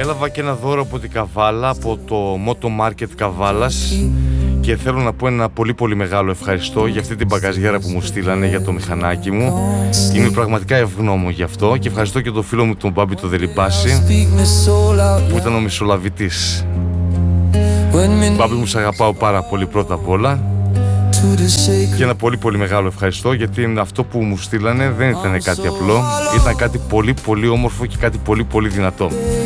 έλαβα και ένα δώρο από την Καβάλα, από το Moto Market Καβάλας, και θέλω να πω ένα πολύ πολύ μεγάλο ευχαριστώ για αυτή την μπαγκαζιέρα που μου στείλανε για το μηχανάκι μου. Είμαι πραγματικά ευγνώμων γι' αυτό και ευχαριστώ και τον φίλο μου τον Μπάμπη το Δελιμπάση που ήταν ο μεσολαβητής. Μπάμπη μου, σ' αγαπάω πάρα πολύ πρώτα απ' όλα. Και ένα πολύ πολύ μεγάλο ευχαριστώ, γιατί αυτό που μου στείλανε δεν ήταν κάτι απλό, ήταν κάτι πολύ πολύ όμορφο και κάτι πολύ πολύ δυνατό.